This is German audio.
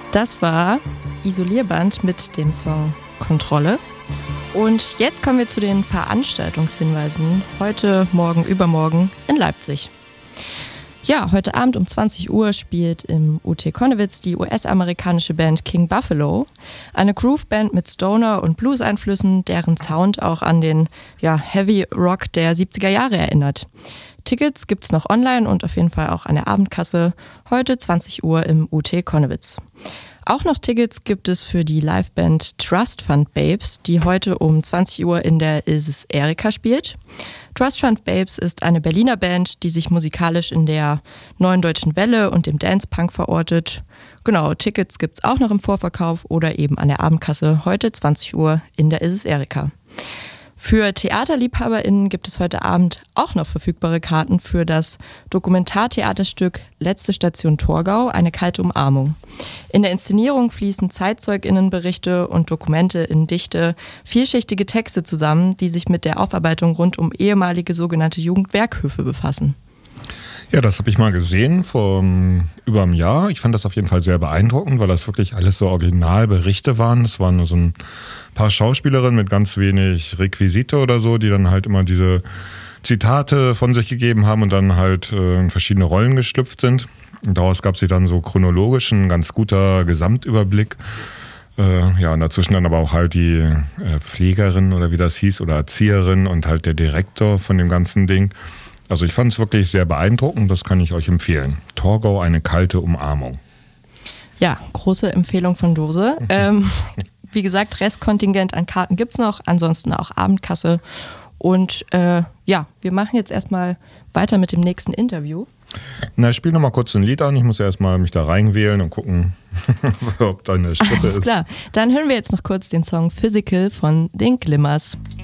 Das war Isolierband mit dem Song Kontrolle. Und jetzt kommen wir zu den Veranstaltungshinweisen. Heute, morgen, übermorgen in Leipzig. Ja, heute Abend um 20 Uhr spielt im UT Konnewitz die US-amerikanische Band King Buffalo. Eine Groove-Band mit Stoner- und Blues-Einflüssen, deren Sound auch an den Heavy Rock der 70er Jahre erinnert. Tickets gibt's noch online und auf jeden Fall auch an der Abendkasse. Heute 20 Uhr im UT Konnewitz. Auch noch Tickets gibt es für die Liveband Trust Fund Babes, die heute um 20 Uhr in der Ilses Erika spielt. Trust Fund Babes ist eine Berliner Band, die sich musikalisch in der Neuen Deutschen Welle und dem Dance-Punk verortet. Genau, Tickets gibt's auch noch im Vorverkauf oder eben an der Abendkasse, heute 20 Uhr in der Ilses Erika. Für TheaterliebhaberInnen gibt es heute Abend auch noch verfügbare Karten für das Dokumentartheaterstück Letzte Station Torgau, eine kalte Umarmung. In der Inszenierung fließen ZeitzeugInnenberichte und Dokumente in dichte, vielschichtige Texte zusammen, die sich mit der Aufarbeitung rund um ehemalige sogenannte Jugendwerkhöfe befassen. Ja, das habe ich mal gesehen vor über einem Jahr. Ich fand das auf jeden Fall sehr beeindruckend, weil das wirklich alles so Originalberichte waren. Es waren nur so ein paar Schauspielerinnen mit ganz wenig Requisite oder so, die dann halt immer diese Zitate von sich gegeben haben und dann halt in verschiedene Rollen geschlüpft sind. Und daraus gab es dann so chronologisch ein ganz guter Gesamtüberblick. Und dazwischen dann aber auch halt die Pflegerin oder wie das hieß oder Erzieherin und halt der Direktor von dem ganzen Ding. Also ich fand es wirklich sehr beeindruckend, das kann ich euch empfehlen. Torgau, eine kalte Umarmung. Ja, große Empfehlung von Dose. Wie gesagt, Restkontingent an Karten gibt's noch, ansonsten auch Abendkasse. Und wir machen jetzt erstmal weiter mit dem nächsten Interview. Na, spiel noch mal kurz ein Lied an. Ich muss ja erstmal mich da reinwählen und gucken, ob da eine Strippe ist. Alles klar. Dann hören wir jetzt noch kurz den Song Physical von den Glimmers.